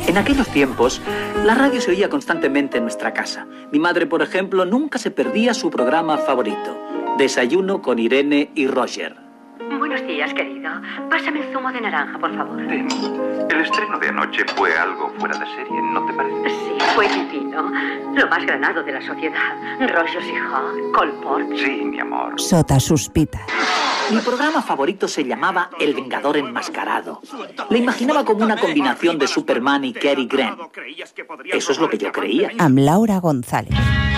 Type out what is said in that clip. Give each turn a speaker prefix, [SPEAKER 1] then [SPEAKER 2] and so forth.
[SPEAKER 1] En aquellos tiempos, la radio se oía constantemente en nuestra casa. Mi madre, por ejemplo, nunca se perdía su programa favorito, Desayuno con Irene y Roger.
[SPEAKER 2] Buenos días, querido. Pásame el zumo de naranja, por favor.
[SPEAKER 3] El estreno de anoche fue algo fuera de serie, ¿no te parece?
[SPEAKER 2] Sí, fue divino. Lo más granado de la sociedad. Rollos y Hall, Colport.
[SPEAKER 3] Sí, mi amor.
[SPEAKER 4] Sota suspita.
[SPEAKER 1] Mi programa favorito se llamaba El Vengador Enmascarado. Lo imaginaba como una combinación de Superman y Cary Grant. Eso es lo que yo creía.
[SPEAKER 4] Amb Laura González.